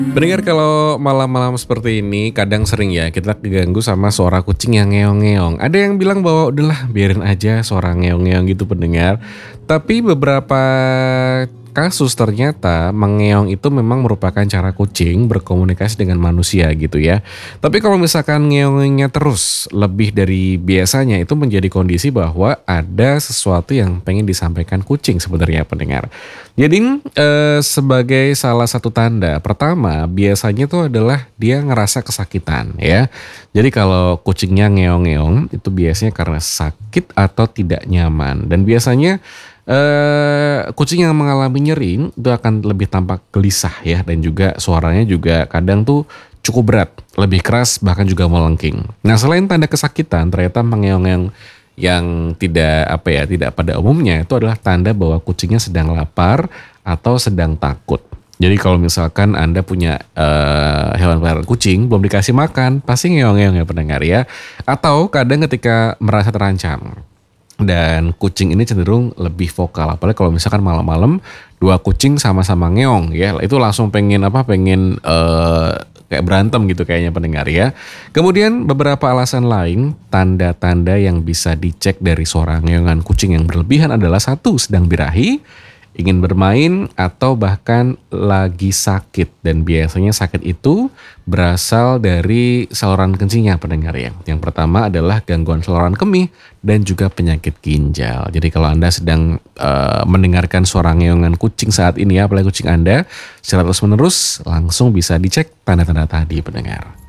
Pendengar kalau malam-malam seperti ini kadang sering ya kita keganggu sama suara kucing yang ngeong-ngeong. Ada yang bilang bahwa udahlah biarin aja suara ngeong-ngeong gitu pendengar. Tapi beberapa kasus ternyata mengeong itu memang merupakan cara kucing berkomunikasi dengan manusia gitu ya. Tapi kalau misalkan ngeongnya terus lebih dari biasanya itu menjadi kondisi bahwa ada sesuatu yang pengen disampaikan kucing sebenarnya pendengar. Jadi sebagai salah satu tanda pertama biasanya itu adalah dia ngerasa kesakitan ya. Jadi kalau kucingnya ngeong-ngeong itu biasanya karena sakit atau tidak nyaman dan biasanya kucing yang mengalami nyeri itu akan lebih tampak gelisah ya dan juga suaranya juga kadang tuh cukup berat, lebih keras bahkan juga melengking. Nah, selain tanda kesakitan, ternyata mengeong-ngeong yang tidak apa ya, tidak pada umumnya itu adalah tanda bahwa kucingnya sedang lapar atau sedang takut. Jadi kalau misalkan Anda punya hewan peliharaan kucing belum dikasih makan, pasti ngeong-ngeong ya pendengar ya. Atau kadang ketika merasa terancam. Dan kucing ini cenderung lebih vokal, apalagi kalau misalkan malam-malam dua kucing sama-sama ngeong ya, itu langsung pengen apa, pengen kayak berantem gitu kayaknya pendengar ya. Kemudian beberapa alasan lain, tanda-tanda yang bisa dicek dari suara ngeongan kucing yang berlebihan adalah satu, sedang birahi, ingin bermain atau bahkan lagi sakit dan biasanya sakit itu berasal dari saluran kencingnya pendengar ya. Yang pertama adalah gangguan saluran kemih dan juga penyakit ginjal. Jadi kalau Anda sedang mendengarkan suara ngeongan kucing saat ini ya, apalagi kucing Anda secara terus menerus langsung bisa dicek tanda-tanda tadi pendengar.